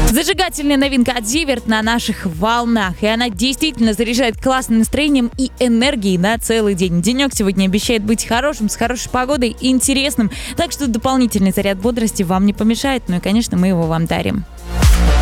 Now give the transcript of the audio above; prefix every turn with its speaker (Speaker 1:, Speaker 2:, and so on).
Speaker 1: Зажигательная новинка от Зиверт на наших волнах. И она действительно заряжает классным настроением и энергией на целый день. Денек сегодня обещает быть хорошим, с хорошей погодой и интересным. Так что дополнительный заряд бодрости вам не помешает. Ну и, конечно, мы его вам дарим.